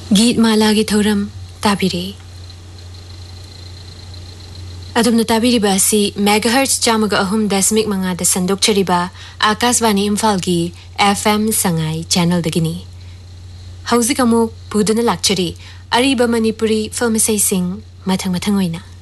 गीत माला की थौरम ताबिरे अदुम ताबिरिबा असि मेगाहर्ट्ज 103.5 दा संदोक्चरिबा आकाशवाणी इम्फाल की FM संगाई चैनल दगिनी हौजिक अमुक पुदुना लाक्चरी अरिबा मणिपुरी फिल्म इसै सिंग मथंग मथंग ओइना